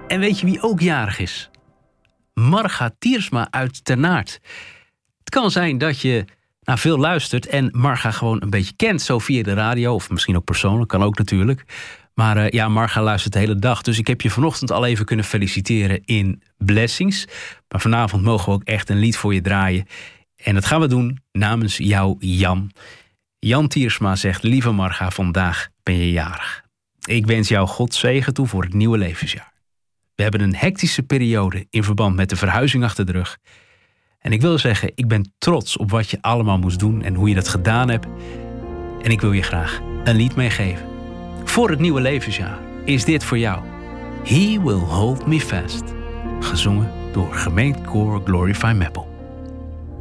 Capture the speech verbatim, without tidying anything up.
En weet je wie ook jarig is? Marga Tiersma uit Ternaert. Het kan zijn dat je nou, veel luistert en Marga gewoon een beetje kent. Zo via de radio of misschien ook persoonlijk, kan ook natuurlijk. Maar uh, ja, Marga luistert de hele dag. Dus ik heb je vanochtend al even kunnen feliciteren in Blessings. Maar vanavond mogen we ook echt een lied voor je draaien. En dat gaan we doen namens jou, Jan. Jan Tiersma zegt: lieve Marga, vandaag ben je jarig. Ik wens jou Gods zegen toe voor het nieuwe levensjaar. We hebben een hectische periode in verband met de verhuizing achter de rug. En ik wil zeggen, ik ben trots op wat je allemaal moest doen en hoe je dat gedaan hebt. En ik wil je graag een lied meegeven. Voor het nieuwe levensjaar is dit voor jou. He Will Hold Me Fast. Gezongen door gemeentekoor Glorify Meppel.